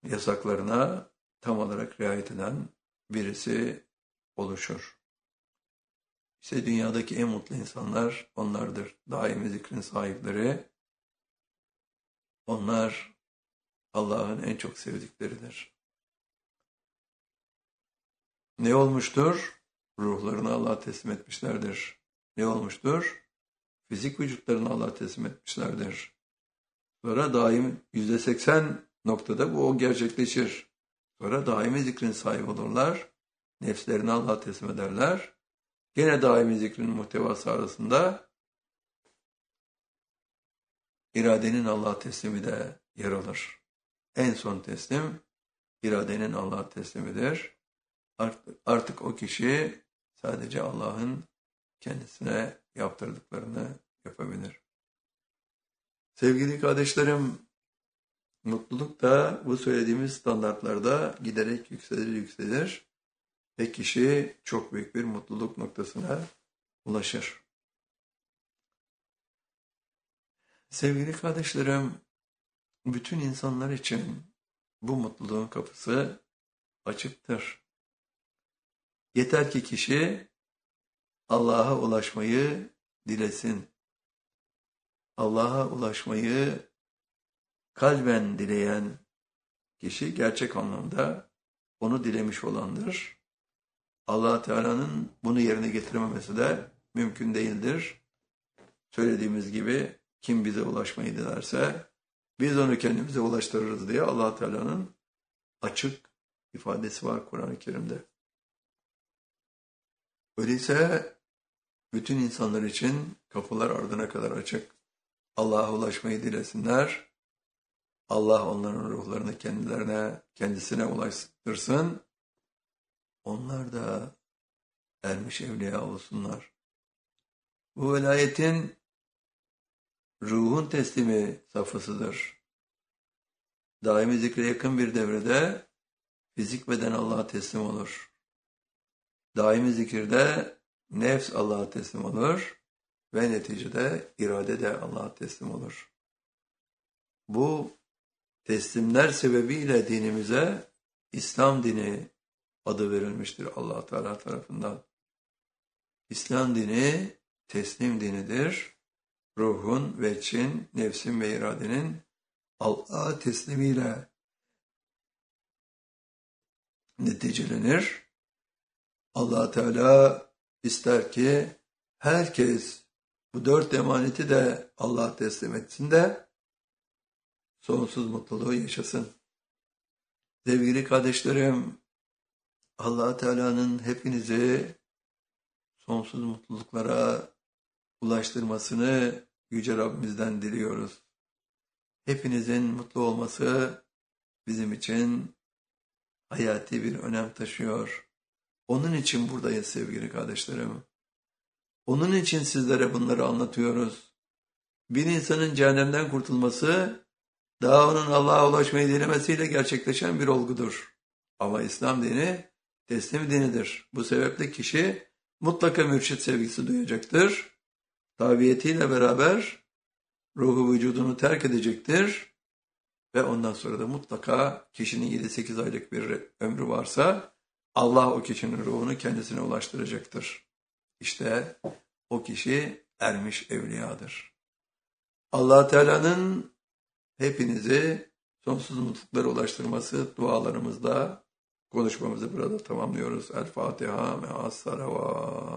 yasaklarına tam olarak riayet eden birisi oluşur. İşte dünyadaki en mutlu insanlar onlardır. Daimi zikrin sahipleri, onlar Allah'ın en çok sevdikleridir. Ne olmuştur? Ruhlarını Allah'a teslim etmişlerdir. Ne olmuştur? Fizik vücutlarını Allah'a teslim etmişlerdir. Sonra daim %80 noktada bu gerçekleşir. Sonra daimi zikrin sahibi olurlar. Nefslerini Allah'a teslim ederler. Gene daimi zikrin muhtevası arasında iradenin Allah'a teslimi de yer alır. En son teslim iradenin Allah'a teslimidir. Artık o kişi sadece Allah'ın kendisine yaptırdıklarını yapabilir. Sevgili kardeşlerim, mutluluk da bu söylediğimiz standartlarda giderek yükselir ve kişi çok büyük bir mutluluk noktasına ulaşır. Sevgili kardeşlerim, bütün insanlar için bu mutluluğun kapısı açıktır. Yeter ki kişi Allah'a ulaşmayı dilesin. Allah'a ulaşmayı kalben dileyen kişi gerçek anlamda onu dilemiş olandır. Allah Teala'nın bunu yerine getirememesi de mümkün değildir. Söylediğimiz gibi kim bize ulaşmayı dilerse biz onu kendimize ulaştırırız diye Allah Teala'nın açık ifadesi var Kur'an-ı Kerim'de. Öyleyse bütün insanlar için kapılar ardına kadar açık. Allah'a ulaşmayı dilesinler. Allah onların ruhlarını kendisine ulaştırsın. Onlar da ermiş evliya olsunlar. Bu velayetin ruhun teslimi safhasıdır. Daimi zikre yakın bir devrede fizik beden Allah'a teslim olur. Daimi zikirde nefs Allah'a teslim olur ve neticede irade de Allah'a teslim olur. Bu teslimler sebebiyle dinimize İslam dini adı verilmiştir Allah Teala tarafından. İslam dini teslim dinidir. Ruhun, veçin, nefsin ve iradenin Allah'a teslimiyle neticelenir. Allah Teala ister ki herkes bu 4 emaneti de Allah'a teslim etsin de sonsuz mutluluğu yaşasın. Sevgili kardeşlerim, Allah Teala'nın hepinizi sonsuz mutluluklara ulaştırmasını Yüce Rabbimizden diliyoruz. Hepinizin mutlu olması bizim için hayati bir önem taşıyor. Onun için buradayız sevgili kardeşlerim. Onun için sizlere bunları anlatıyoruz. Bir insanın cehennemden kurtulması, daha onun Allah'a ulaşmayı dilemesiyle gerçekleşen bir olgudur. Ama İslam dini teslim dinidir. Bu sebeple kişi mutlaka mürşit sevgisi duyacaktır. Tabiyetiyle beraber ruhu vücudunu terk edecektir. Ve ondan sonra da mutlaka kişinin 7-8 aylık bir ömrü varsa Allah o kişinin ruhunu kendisine ulaştıracaktır. İşte o kişi ermiş evliyadır. Allah Teala'nın hepinizi sonsuz mutluluklara ulaştırması dualarımızda konuşmamızı burada tamamlıyoruz. El Fatiha ve as-salavat.